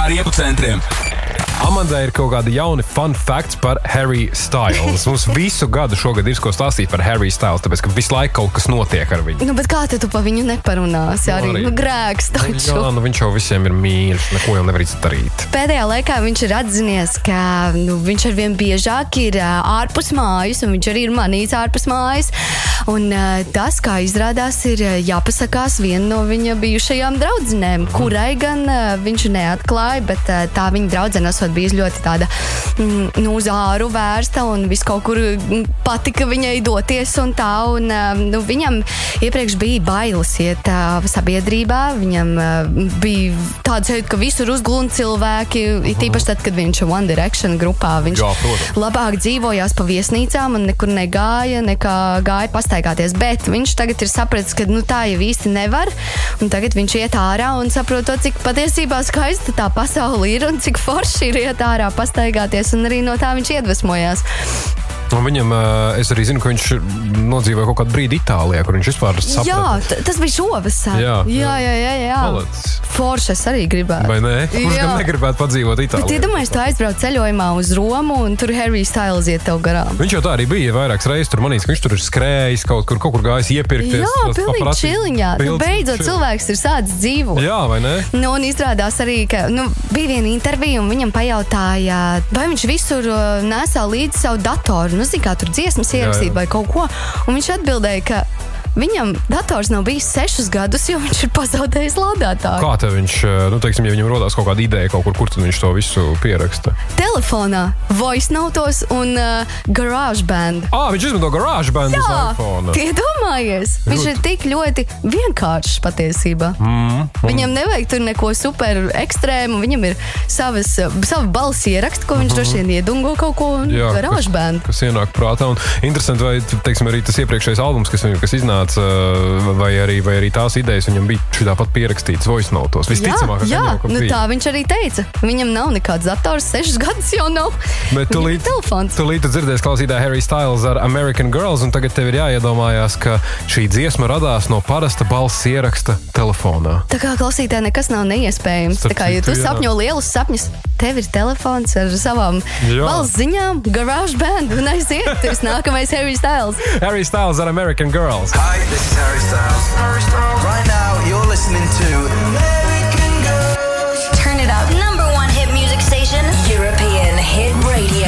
ar iepucentriem. Amandai ir kaut kādi jauni fun facts par Harry Styles. Mums visu gadu šogad ir ko stāstīt par Harry Styles, tāpēc, ka visu laiku kaut kas notiek ar viņu. Bet kā tu pa viņu neparunāsi? Arī grēks taču. Jā, viņš jau visiem ir mīļš, neko jau nevar izdarīt. Pēdējā laikā viņš ir atzinies, ka viņš arvien biežāk ir ārpus mājas, un viņš arī ir manīts ārpus mājas. Un tas, kā izrādās, ir jāpasakās viena no viņa bijušajām draudzenēm, kurai gan viņš neatklāja, bet tā viņa draudzene esot bijis ļoti tāda uz āru vērsta un viss kaut kur patika viņai doties un tā. Un, viņam iepriekš bija bailes iet sabiedrībā, viņam bija tāda sajūta, ka visur uzglūna cilvēki, tīpaši tad, kad viņš One Direction grupā, viņš labāk dzīvojās pa viesnīcām un nekur negāja, nekā gāja pastaigāties, bet viņš tagad ir sapratis, ka tā jau īsti nevar, un tagad viņš iet ārā un saprot to, cik patiesībā skaista tā pasaule ir un cik forši ir iet ārā pastaigāties, un arī no tā viņš iedvesmojās. Un viņam, es arī zinu, ka viņš nodzīvoja kaut kādu brīdi Itālijā, kur viņš vispār saprata. Jā, tas bija šovasar. Jā. Forši es arī gribētu. Vai ne? Kurš gan negribētu padzīvot Itālijā? Bet iedomājies, tu aizbrauc ceļojumā uz Romu, un tur Harry Styles iet tev garām. Viņš jau tā arī bija vairākas reizes tur manīts, ka viņš tur ir skrējis, kaut kur gājis iepirkties. Jā, pilnīgi čiliņā. Beidzot cilvēks ir sācis dzīvot. Jā, vai ne? Un izrādās arī, ka bija viena intervija, un viņam pajautāja, vai viņš visur nesā līdzi savu datoru. Zin kā tur dziesmas ierakstīt vai kaut ko. Un viņš atbildēja, ka viņam dators nav bijis 6 gadus, jo viņš ir pazaudējis lādētāju. Kā te viņš, teiksim, ja viņam rodās kaut kāda ideja kaut kur tad viņš to visu pieraksta? Telefonā, voice notos un GarageBand. Viņš izmanto GarageBand uz iPhone. Tie domājies. Viņš ir tik ļoti vienkāršs patiesībā. Viņam nevajag tur neko super ekstrēmu, viņam ir sava balss ieraksta, ko viņš droši vien iedungo kaut ko un GarageBand. Kas ienāk prātā. Un interesanti, vai, teiksim, arī tas iepriekšējais albums, kas iznāca, vai arī tās idejas viņam bija šitā pat pierakstīts voice notos. Visticamāk, tā viņš arī teica. Viņam nav nekāds dators, 6 gadus jau nav. Bet tu līdz dzirdēs klausītāji Harry Styles ar American Girls, un tagad tev ir jāiedomājās, ka šī dziesma radās no parasta balss ieraksta telefonā. Tā kā klausītāji nekas nav neiespējams. Tā kā, ja tu sapņo lielus sapņus, tev ir telefons ar savām balss ziņām, GarageBand, un aiziet, tu esi nākamais Harry Styles. Harry Styles ar American Girls. Hi, this is Harry Styles. Right now, you're listening to American Girls. Turn it up.